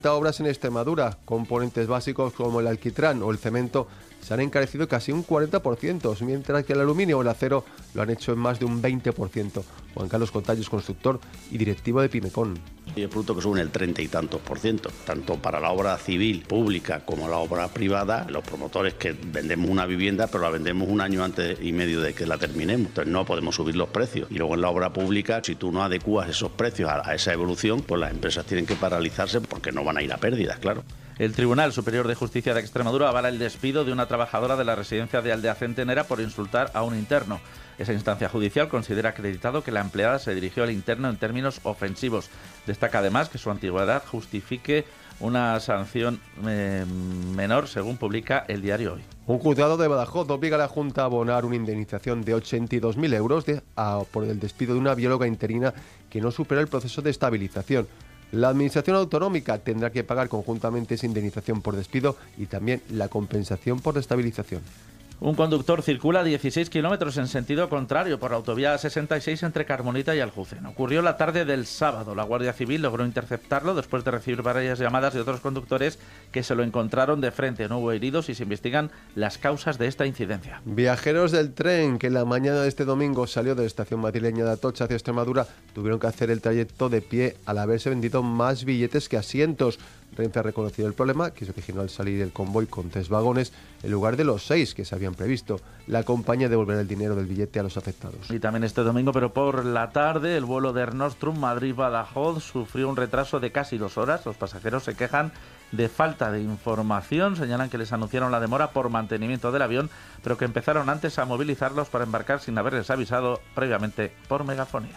Obras en Extremadura, componentes básicos como el alquitrán o el cemento se han encarecido casi un 40%, mientras que el aluminio o el acero lo han hecho en más de un 20%. Juan Carlos Cotalles, constructor y directivo de Pimecon. Y el producto que sube el 30 y tantos %, tanto para la obra civil pública como la obra privada, los promotores que vendemos una vivienda pero la vendemos un año antes y medio de que la terminemos, entonces no podemos subir los precios. Y luego en la obra pública, si tú no adecuas esos precios a esa evolución, pues las empresas tienen que paralizarse porque no van a ir a pérdidas, claro. El Tribunal Superior de Justicia de Extremadura avala el despido de una trabajadora de la residencia de Aldea Centenera por insultar a un interno. Esa instancia judicial considera acreditado que la empleada se dirigió al interno en términos ofensivos. Destaca además que su antigüedad justifique una sanción menor, según publica el diario Hoy. Un juzgado de Badajoz obliga a la Junta a abonar una indemnización de 82.000 euros por el despido de una bióloga interina que no superó el proceso de estabilización. La Administración Autonómica tendrá que pagar conjuntamente esa indemnización por despido y también la compensación por estabilización. Un conductor circula 16 kilómetros en sentido contrario por la autovía 66 entre Carmonita y Aljucén. Ocurrió la tarde del sábado. La Guardia Civil logró interceptarlo después de recibir varias llamadas de otros conductores que se lo encontraron de frente. No hubo heridos y se investigan las causas de esta incidencia. Viajeros del tren que la mañana de este domingo salió de la estación madrileña de Atocha hacia Extremadura tuvieron que hacer el trayecto de pie al haberse vendido más billetes que asientos. Renfe ha reconocido el problema que se originó al salir el convoy con 3 vagones en lugar de los 6 que se habían previsto. La compañía devolverá el dinero del billete a los afectados. Y también este domingo, pero por la tarde, el vuelo de Air Nostrum Madrid-Badajoz sufrió un retraso de casi 2 horas. Los pasajeros se quejan de falta de información. Señalan que les anunciaron la demora por mantenimiento del avión, pero que empezaron antes a movilizarlos para embarcar sin haberles avisado previamente por megafonía.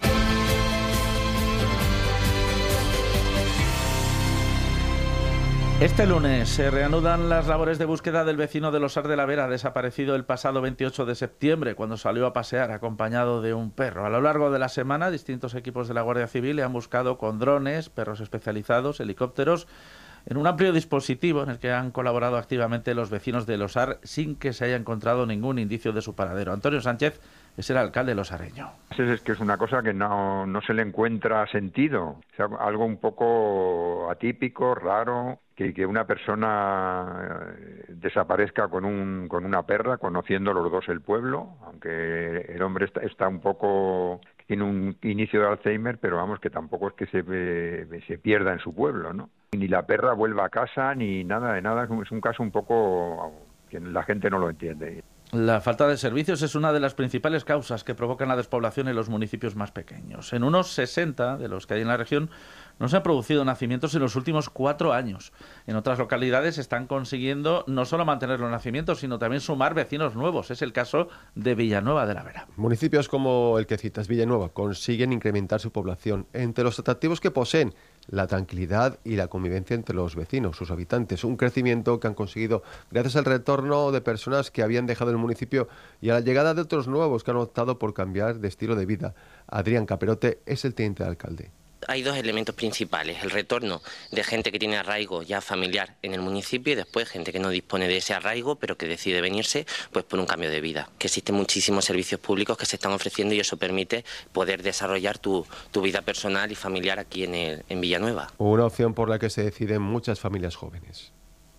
Este lunes se reanudan las labores de búsqueda del vecino de Losar de la Vera, desaparecido el pasado 28 de septiembre, cuando salió a pasear acompañado de un perro. A lo largo de la semana, distintos equipos de la Guardia Civil le han buscado con drones, perros especializados, helicópteros, en un amplio dispositivo en el que han colaborado activamente los vecinos de Losar sin que se haya encontrado ningún indicio de su paradero. Antonio Sánchez es el alcalde losareño. Es que es una cosa que no se le encuentra sentido, o sea, algo un poco atípico, raro, que una persona desaparezca con una perra, conociendo los dos el pueblo, aunque el hombre está un poco, tiene un inicio de Alzheimer, pero vamos, que tampoco es que se pierda en su pueblo, ¿no? Ni la perra vuelva a casa, ni nada de nada, es un caso un poco que la gente no lo entiende. La falta de servicios es una de las principales causas que provocan la despoblación en los municipios más pequeños. En unos 60 de los que hay en la región no se han producido nacimientos en los últimos 4 años. En otras localidades están consiguiendo no solo mantener los nacimientos, sino también sumar vecinos nuevos. Es el caso de Villanueva de la Vera. Municipios como el que citas, Villanueva, consiguen incrementar su población. Entre los atractivos que poseen, la tranquilidad y la convivencia entre los vecinos, sus habitantes. Un crecimiento que han conseguido gracias al retorno de personas que habían dejado el municipio y a la llegada de otros nuevos que han optado por cambiar de estilo de vida. Adrián Caperote es el teniente de alcalde. Hay 2 elementos principales: el retorno de gente que tiene arraigo ya familiar en el municipio y después gente que no dispone de ese arraigo pero que decide venirse pues por un cambio de vida. Que existen muchísimos servicios públicos que se están ofreciendo y eso permite poder desarrollar tu vida personal y familiar aquí en Villanueva. Una opción por la que se deciden muchas familias jóvenes.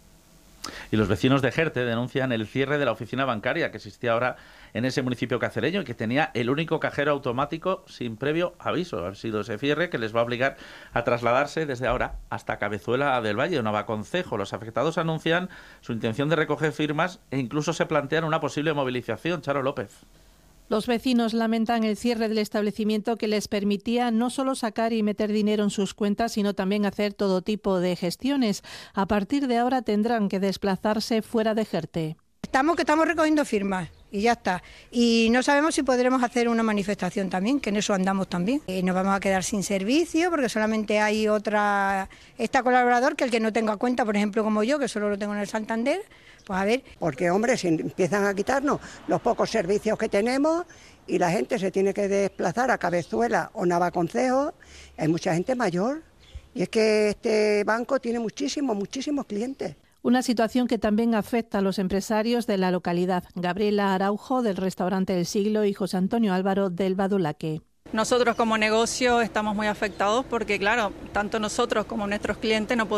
Y los vecinos de Jerte denuncian el cierre de la oficina bancaria que existía ahora en ese municipio cacereño y que tenía el único cajero automático sin previo aviso. Ha sido ese cierre que les va a obligar a trasladarse desde ahora hasta Cabezuela del Valle o Navaconcejo. Los afectados anuncian su intención de recoger firmas e incluso se plantean una posible movilización. Charo López. Los vecinos lamentan el cierre del establecimiento que les permitía no solo sacar y meter dinero en sus cuentas, sino también hacer todo tipo de gestiones. A partir de ahora tendrán que desplazarse fuera de Jerte. Estamos recogiendo firmas y ya está. Y no sabemos si podremos hacer una manifestación también, que en eso andamos también. Nos vamos a quedar sin servicio porque solamente hay este colaborador que el que no tenga cuenta, por ejemplo, como yo, que solo lo tengo en el Santander, pues a ver. Porque, hombre, si empiezan a quitarnos los pocos servicios que tenemos y la gente se tiene que desplazar a Cabezuela o Navaconcejo, hay mucha gente mayor. Y es que este banco tiene muchísimos clientes. Una situación que también afecta a los empresarios de la localidad. Gabriela Araujo, del restaurante El Siglo, y José Antonio Álvaro, del Badulaque. Nosotros como negocio estamos muy afectados porque, claro, tanto nosotros como nuestros clientes no podemos